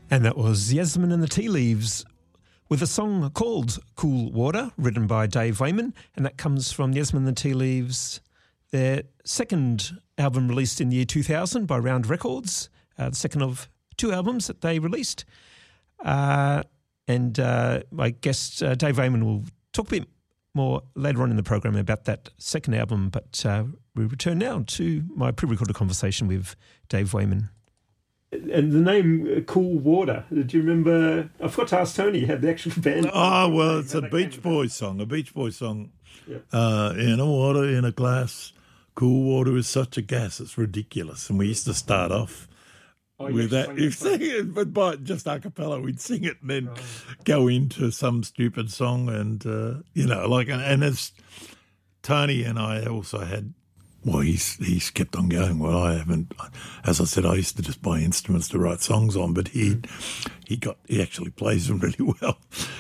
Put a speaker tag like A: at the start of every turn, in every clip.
A: And that was Yasmin and the Tea Leaves with a song called Cool Water, written by Dave Wayman, and that comes from Yasmin and the Tea Leaves, their second album released in the year 2000 by Round Records, the second of two albums that they released. My guest, Dave Wayman, will talk a bit more later on in the program about that second album, but we return now to my pre-recorded conversation with Dave Wayman. And the name Cool Water, did you remember? I forgot to ask Tony, you had the actual band.
B: Oh, well, it's a Beach Boys song. Yep. In a water, in a glass, cool water is such a gas, it's ridiculous. And we used to start off with that. You sing it, but by just a cappella, we'd sing it and then go into some stupid song. And, and as Tony and I also had, well, he's kept on going. Well, I haven't. As I said, I used to just buy instruments to write songs on, but he actually plays them really well.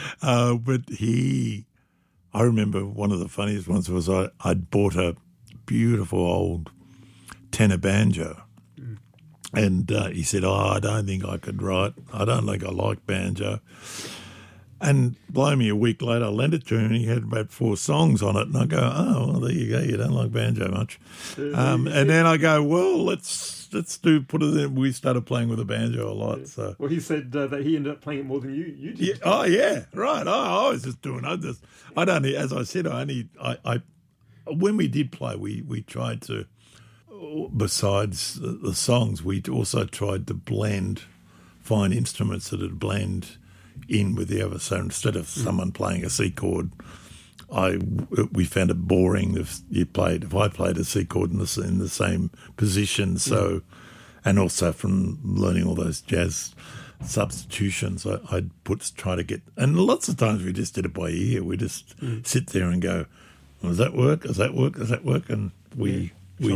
B: I remember one of the funniest ones was I'd bought a beautiful old tenor banjo, and he said, I don't think I could write. I don't think I like banjo. And blow me, a week later, I lent it to him, and he had about 4 songs on it. And I go, oh, well, there you go. You don't like banjo much. And then I go, well, let's put it in. We started playing with the banjo a lot.
A: Yeah.
B: So
A: well, he said that he ended up playing it more than you did.
B: Yeah. Oh, yeah, right. I was just doing. I don't. As I said, I when we did play, we tried to. Besides the songs, we also tried to find instruments that would blend in with the other. So instead of someone playing a C chord, we found it boring if I played a C chord in the same position. So, and also from learning all those jazz substitutions, I'd try to get, and lots of times we just did it by ear. We just sit there and go, well, does that work? Does that work? Does that work? And we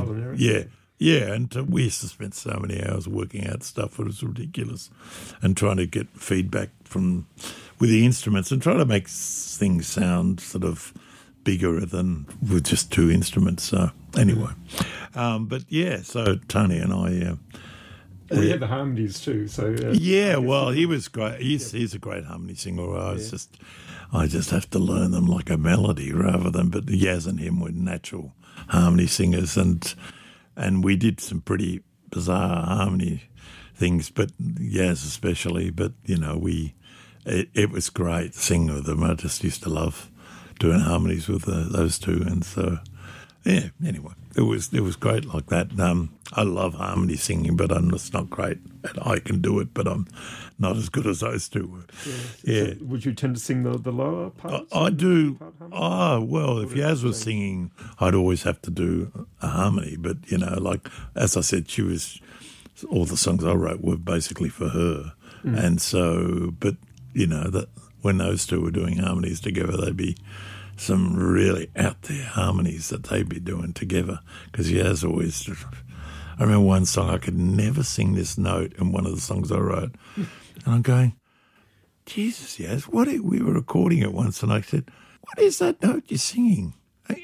B: and we used to spend so many hours working out stuff. It was ridiculous, and trying to get feedback with the instruments and trying to make things sound sort of bigger than with just 2 instruments. So anyway, so Tony and I.
A: We had the harmonies too. So
B: he was great. He's a great harmony singer. I just have to learn them like a melody rather than. But Yaz and him were natural harmony singers, and we did some pretty bizarre harmony things, but Yaz especially. But it was great singing with them. I just used to love doing harmonies with those two, and so anyway, it was great like that. I love harmony singing, but I'm just not great. I can do it, but I'm not as good as those two were. Yeah.
A: So would you tend to sing the lower parts?
B: I do. Well, if Yaz was singing, I'd always have to do a harmony. But like as I said, all the songs I wrote were basically for her, and so. But that when those two were doing harmonies together, they'd be some really out there harmonies that they'd be doing together. Because Yaz always. I remember one song, I could never sing this note in one of the songs I wrote. And I'm going, Jesus, Yaz, we were recording it once, and I said, what is that note you're singing?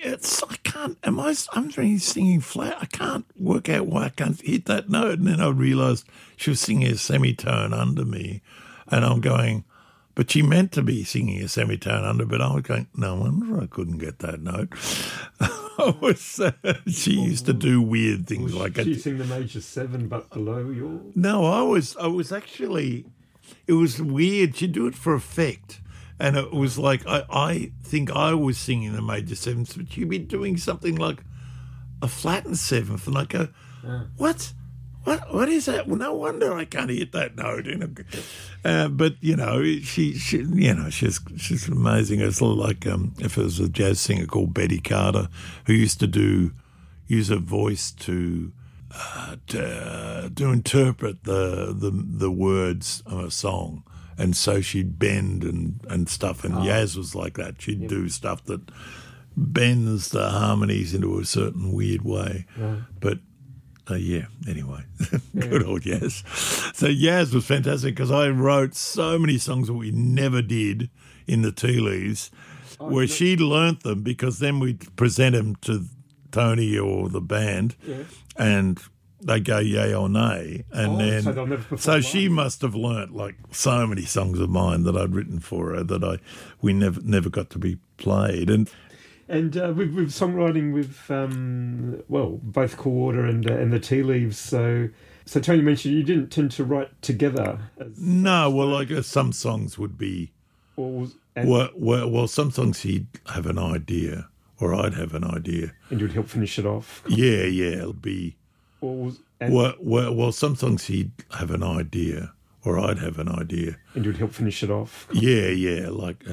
B: I'm really singing flat. I can't work out why I can't hit that note. And then I realised she was singing a semitone under me. And I'm going, but she meant to be singing a semitone under, but I was going, no wonder I couldn't get that note. She used to do weird things like that.
A: She sing the major 7 but below your...
B: No, I was actually, it was weird. She'd do it for effect. And it was like, I think I was singing the major 7s, but she'd be doing something like a flattened 7th. And I go, what? What is that? Well, no wonder I can't hit that note. But she's amazing. It's like if it was a jazz singer called Betty Carter who used to use her voice to interpret the words of a song, and so she'd bend and stuff. And Yaz was like that. She'd do stuff that bends the harmonies into a certain weird way, but. Anyway, good old Yaz. So Yaz was fantastic because I wrote so many songs that we never did in the Tea Leaves where she learnt them because then we'd present them to Tony or the band and they go yay or nay, and then
A: so they'll never perform
B: so she
A: live.
B: must have learnt like so many songs of mine that I'd written for her that we never got to be played. And
A: with songwriting with both Cool Water and the Tea Leaves. So Tony mentioned you didn't tend to write together.
B: no, well, I guess some songs would be. Well, some songs he'd have an idea, or I'd have an idea,
A: and you'd help finish it off.
B: Yeah, it'll be. Well, some songs he'd have an idea, or I'd have an idea,
A: and you'd help finish it off.
B: Yeah, like